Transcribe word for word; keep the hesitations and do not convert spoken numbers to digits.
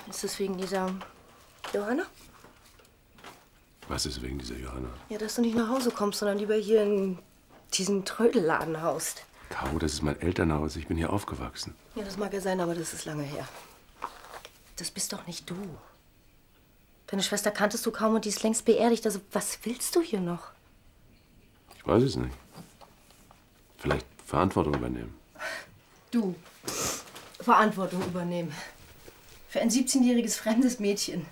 Ist das wegen dieser Johanna? Was ist wegen dieser Johanna? Ja, dass du nicht nach Hause kommst, sondern lieber hier in diesem Trödelladen haust. Caro, das ist mein Elternhaus. Ich bin hier aufgewachsen. Ja, das mag ja sein, aber das ist lange her. Das bist doch nicht du. Deine Schwester kanntest du kaum und die ist längst beerdigt. Also, was willst du hier noch? Ich weiß es nicht. Vielleicht Verantwortung übernehmen. Du. Verantwortung übernehmen. Für ein siebzehnjähriges fremdes Mädchen.